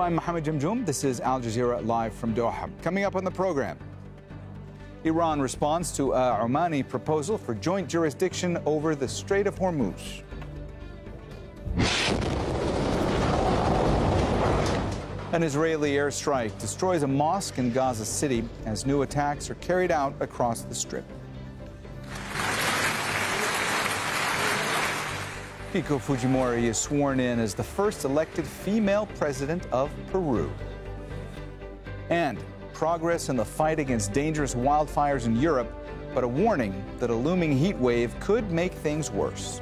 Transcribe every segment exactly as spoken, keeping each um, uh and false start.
I'm Mohammed Jamjoom. This is Al Jazeera live from Doha. Coming up on the program, Iran responds to a Omani proposal for joint jurisdiction over the Strait of Hormuz. An Israeli airstrike destroys a mosque in Gaza City as new attacks are carried out across the Strip. Keiko Fujimori is sworn in as the first elected female president of Peru. And progress in the fight against dangerous wildfires in Europe, but a warning that a looming heat wave could make things worse.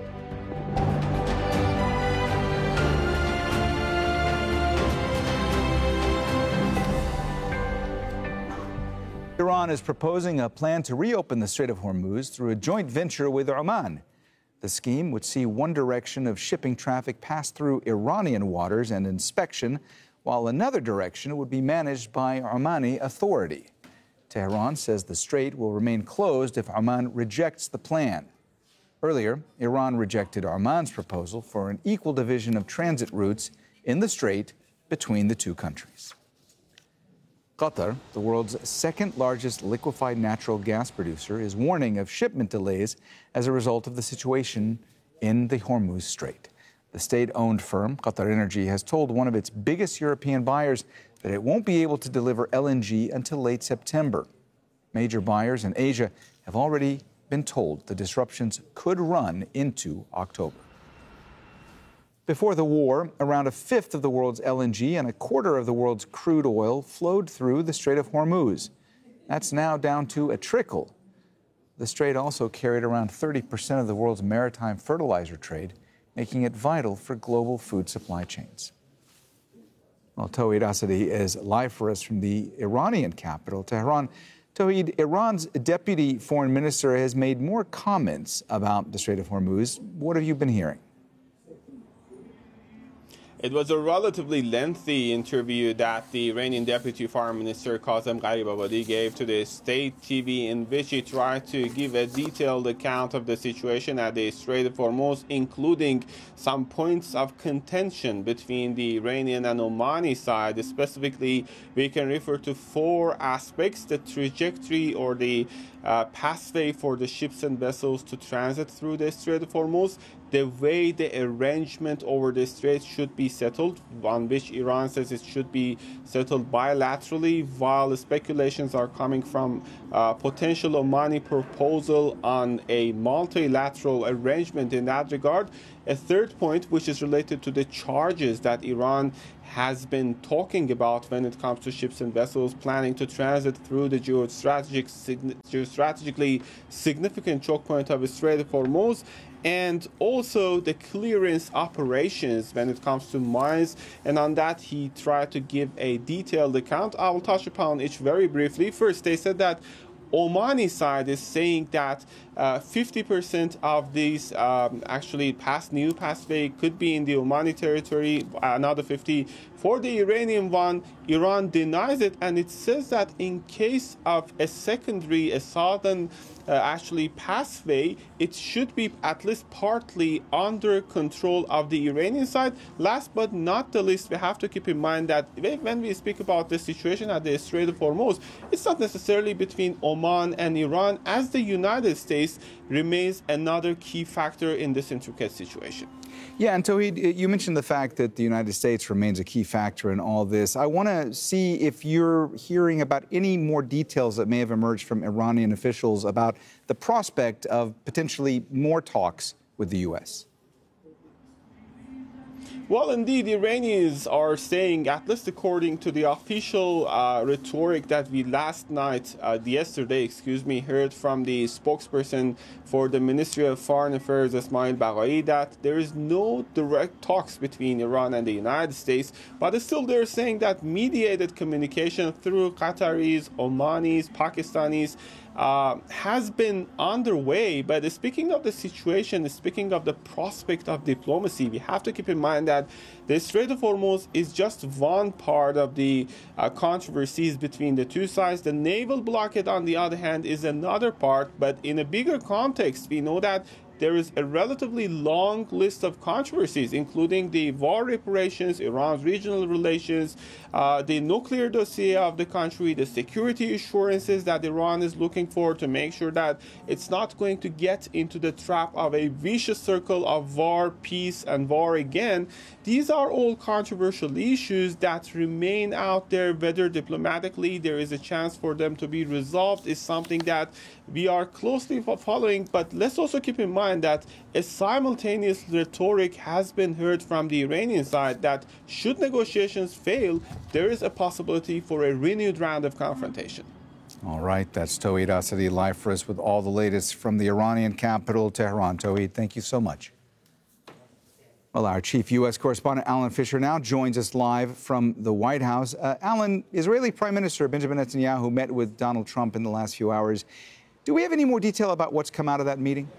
Iran is proposing a plan to reopen the Strait of Hormuz through a joint venture with Oman. The scheme would see one direction of shipping traffic pass through Iranian waters and inspection, while another direction would be managed by Omani authority. Tehran says the strait will remain closed if Oman rejects the plan. Earlier, Iran rejected Oman's proposal for an equal division of transit routes in the strait between the two countries. Qatar, the world's second largest liquefied natural gas producer, is warning of shipment delays as a result of the situation in the Hormuz Strait. The state-owned firm, Qatar Energy, has told one of its biggest European buyers that it won't be able to deliver L N G until late September. Major buyers in Asia have already been told the disruptions could run into October. Before the war, around a fifth of the world's L N G and a quarter of the world's crude oil flowed through the Strait of Hormuz. That's now down to a trickle. The strait also carried around thirty percent of the world's maritime fertilizer trade, making it vital for global food supply chains. Well, Tawhid Asadi is live for us from the Iranian capital, Tehran. Tawhid, Iran's deputy foreign minister has made more comments about the Strait of Hormuz. What have you been hearing? It was a relatively lengthy interview that the Iranian Deputy Foreign Minister Kazem Gharibabadi gave to the state T V, in which he tried to give a detailed account of the situation at the Strait of Hormuz, including some points of contention between the Iranian and Omani side. Specifically, we can refer to four aspects: the trajectory or the uh, pathway for the ships and vessels to transit through the Strait of Hormuz, the way the arrangement over the strait should be settled, on which Iran says it should be settled bilaterally, while speculations are coming from uh, potential Omani proposal on a multilateral arrangement in that regard. A third point, which is related to the charges that Iran has been talking about when it comes to ships and vessels planning to transit through the geostrategic, geostrategically significant choke point of the Strait of Hormuz, and also the clearance operations when it comes to mines. And on that, he tried to give a detailed account. I will touch upon each very briefly. First, they said that Omani side is saying that uh, fifty percent of these um, actually past new pathway could be in the Omani territory, another fifty. For the Iranian one, Iran denies it, and it says that in case of a secondary, a southern uh, actually pathway, it should be at least partly under control of the Iranian side. Last but not the least, we have to keep in mind that when we speak about the situation at the Strait of Hormuz, it's not necessarily between Oman and Iran, as the United States remains another key factor in this intricate situation. Yeah, and Tawhid, you mentioned the fact that the United States remains a key factor in all this. I want to see if you're hearing about any more details that may have emerged from Iranian officials about the prospect of potentially more talks with the U S. Well, indeed, Iranians are saying, at least according to the official uh, rhetoric that we last night, uh, yesterday, excuse me, heard from the spokesperson for the Ministry of Foreign Affairs, Ismail Baghai, that there is no direct talks between Iran and the United States, but still they're saying that mediated communication through Qataris, Omanis, Pakistanis, Uh, has been underway. But speaking of the situation, speaking of the prospect of diplomacy, we have to keep in mind that the Strait of Hormuz is just one part of the uh, controversies between the two sides. The naval blockade, on the other hand, is another part. But in a bigger context, we know that there is a relatively long list of controversies, including the war reparations, Iran's regional relations, uh, the nuclear dossier of the country, the security assurances that Iran is looking for to make sure that it's not going to get into the trap of a vicious circle of war, peace, and war again. These are all controversial issues that remain out there. Whether diplomatically there is a chance for them to be resolved is something that we are closely following. But let's also keep in mind that a simultaneous rhetoric has been heard from the Iranian side that should negotiations fail, there is a possibility for a renewed round of confrontation. All right, that's Tauhid Asadi live for us with all the latest from the Iranian capital, Tehran. Tauhid, thank you so much. Well, our chief U S correspondent, Alan Fisher, now joins us live from the White House. Uh, Alan, Israeli Prime Minister Benjamin Netanyahu met with Donald Trump in the last few hours. Do we have any more detail about what's come out of that meeting?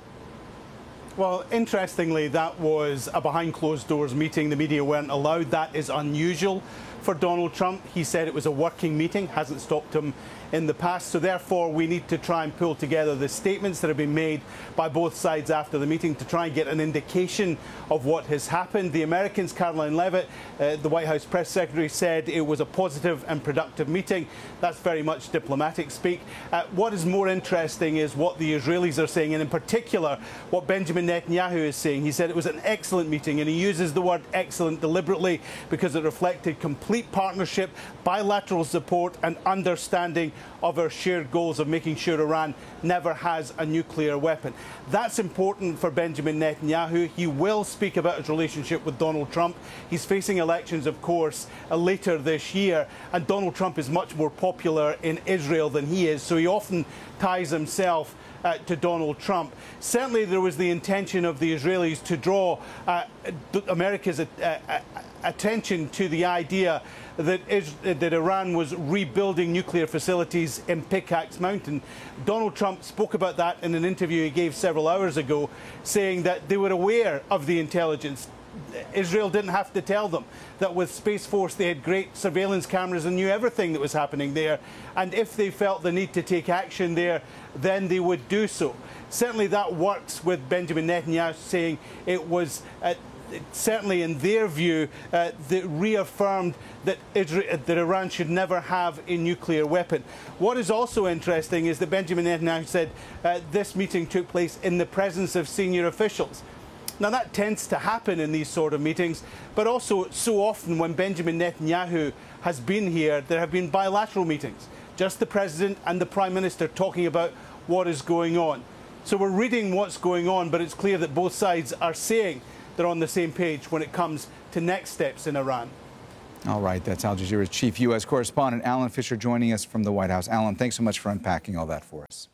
Well, interestingly, that was a behind closed doors meeting. The media weren't allowed. That is unusual for Donald Trump. He said it was a working meeting, hasn't stopped him in the past. So therefore, we need to try and pull together the statements that have been made by both sides after the meeting to try and get an indication of what has happened. The Americans, Caroline Leavitt, uh, the White House press secretary, said it was a positive and productive meeting. That's very much diplomatic speak. Uh, what is more interesting is what the Israelis are saying, and in particular, what Benjamin Netanyahu is saying. He said it was an excellent meeting, and he uses the word excellent deliberately because it reflected complete partnership, bilateral support, and understanding of our shared goals of making sure Iran never has a nuclear weapon. That's important for Benjamin Netanyahu. He will speak about his relationship with Donald Trump. He's facing elections, of course, uh, later this year, and Donald Trump is much more popular in Israel than he is, so he often ties himself Uh, to Donald Trump. Certainly there was the intention of the Israelis to draw uh, America's uh, uh, attention to the idea that, is, that Iran was rebuilding nuclear facilities in Pickaxe Mountain. Donald Trump spoke about that in an interview he gave several hours ago, saying that they were aware of the intelligence. Israel didn't have to tell them that with Space Force they had great surveillance cameras and knew everything that was happening there, and if they felt the need to take action there, then they would do so. Certainly that works with Benjamin Netanyahu saying it was uh, certainly in their view uh, that reaffirmed that, Israel, that Iran should never have a nuclear weapon. What is also interesting is that Benjamin Netanyahu said uh, this meeting took place in the presence of senior officials. Now, that tends to happen in these sort of meetings, but also so often when Benjamin Netanyahu has been here, there have been bilateral meetings, just the President and the Prime Minister talking about what is going on. So we're reading what's going on, but it's clear that both sides are saying they're on the same page when it comes to next steps in Iran. All right, that's Al Jazeera's chief U S correspondent, Alan Fisher, joining us from the White House. Alan, thanks so much for unpacking all that for us.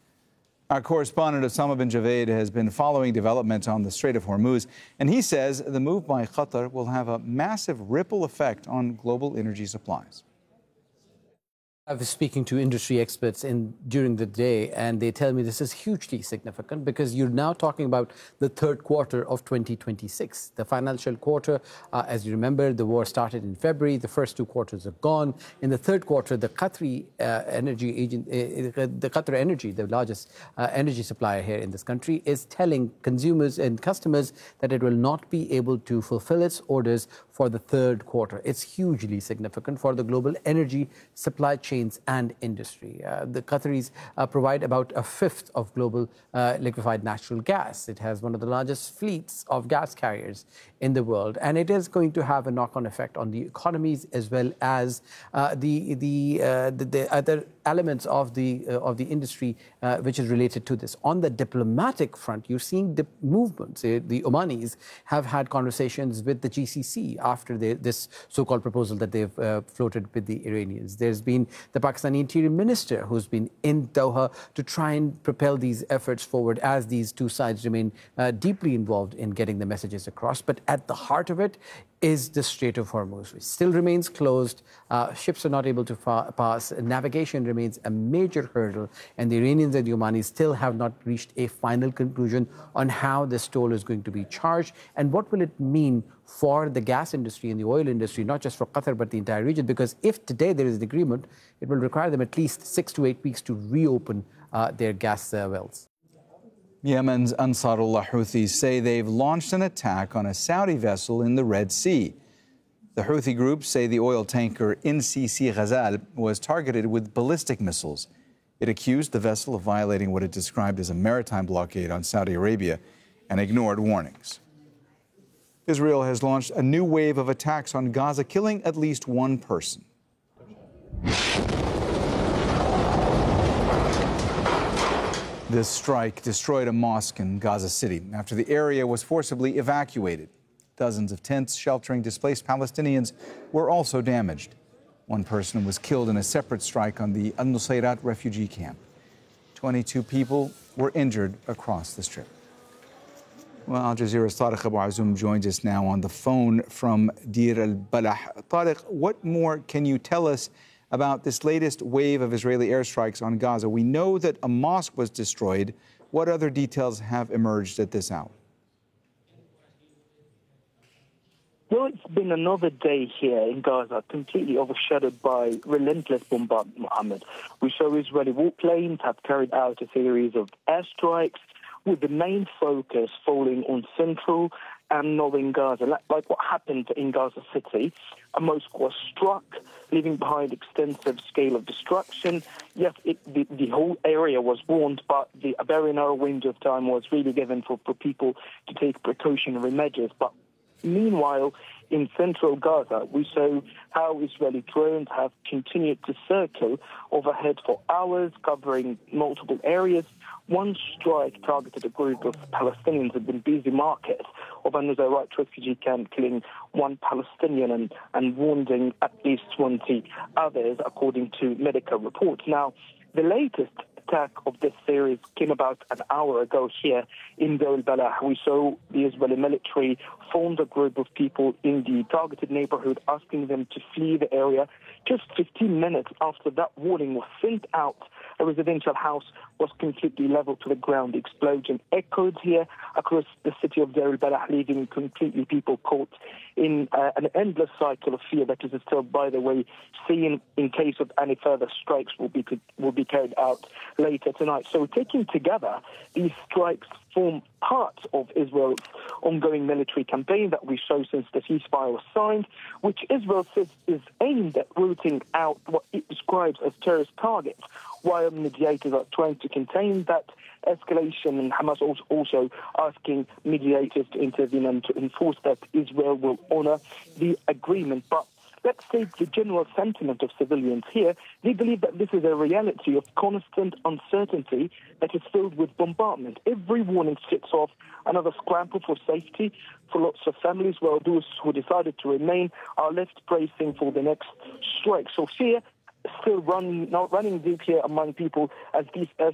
Our correspondent, Osama bin Javed, has been following developments on the Strait of Hormuz, and he says the move by Qatar will have a massive ripple effect on global energy supplies. I was speaking to industry experts in during the day, and they tell me this is hugely significant because you're now talking about the third quarter of twenty twenty-six. The financial quarter, uh, as you remember, the war started in February. The first two quarters are gone. In the third quarter, the Qatari uh, energy agent, uh, the Qatar Energy, the largest uh, energy supplier here in this country, is telling consumers and customers that it will not be able to fulfill its orders for the third quarter. It's hugely significant for the global energy supply chains and industry. Uh, the Qataris uh, provide about a fifth of global uh, liquefied natural gas. It has one of the largest fleets of gas carriers in the world, and it is going to have a knock-on effect on the economies as well as uh, the the, uh, the the other elements of the uh, of the industry uh, which is related to this. On the diplomatic front, you're seeing the movements. Uh, the Omanis have had conversations with the G C C after the, this so-called proposal that they've uh, floated with the Iranians. There's been the Pakistani Interior Minister who's been in Doha to try and propel these efforts forward as these two sides remain uh, deeply involved in getting the messages across. But at the heart of it is the Strait of Hormuz, which still remains closed. Uh, ships are not able to fa- pass. Navigation remains a major hurdle, and the Iranians and the Omanis still have not reached a final conclusion on how this toll is going to be charged and what will it mean for the gas industry and the oil industry, not just for Qatar, but the entire region. Because if today there is an agreement, it will require them at least six to eight weeks to reopen uh, their gas uh, wells. Yemen's Ansarullah Houthis say they've launched an attack on a Saudi vessel in the Red Sea. The Houthi group say the oil tanker N C C Ghazal was targeted with ballistic missiles. It accused the vessel of violating what it described as a maritime blockade on Saudi Arabia and ignored warnings. Israel has launched a new wave of attacks on Gaza, killing at least one person. This strike destroyed a mosque in Gaza City after the area was forcibly evacuated. Dozens of tents sheltering displaced Palestinians were also damaged. One person was killed in a separate strike on the Al-Nusayrat refugee camp. twenty-two people were injured across the strip. Well, Al Jazeera's Tariq Abu Azoum joins us now on the phone from Deir al-Balah. Tariq, what more can you tell us about this latest wave of Israeli airstrikes on Gaza? We know that a mosque was destroyed. What other details have emerged at this hour? Well, it's been another day here in Gaza, completely overshadowed by relentless bombardment, Mohammed. We saw Israeli warplanes have carried out a series of airstrikes, with the main focus falling on central and northern Gaza. Like, like what happened in Gaza City, a mosque was struck, leaving behind extensive scale of destruction. Yes, it, the, the whole area was warned, but the, a very narrow window of time was really given for, for people to take precautionary measures. But meanwhile, in central Gaza, we saw how Israeli drones have continued to circle overhead for hours, covering multiple areas. One strike targeted a group of Palestinians at the busy market of a Nusayrat refugee camp, killing one Palestinian and, and wounding at least twenty others, according to medical reports. Now, the latest attack of this series came about an hour ago here in Deir al-Balah. We saw the Israeli military formed a group of people in the targeted neighborhood, asking them to flee the area. Just fifteen minutes after that warning was sent out, a residential house was completely leveled to the ground. The explosion echoed here across the city of Deir al-Balah, leaving completely people caught in uh, an endless cycle of fear that is still, by the way, seen in case of any further strikes will be will be carried out later tonight. So taken together, these strikes form part of Israel's ongoing military campaign that we saw since the ceasefire was signed, which Israel says is aimed at rooting out what it describes as terrorist targets, while mediators are trying to contain that escalation, and Hamas also, also asking mediators to intervene and to enforce that Israel will honor the agreement. But let's take the general sentiment of civilians here. They believe that this is a reality of constant uncertainty that is filled with bombardment. Every warning sets off another scramble for safety for lots of families, while those who decided to remain are left bracing for the next strike. So fear still running, not running deep here among people as these air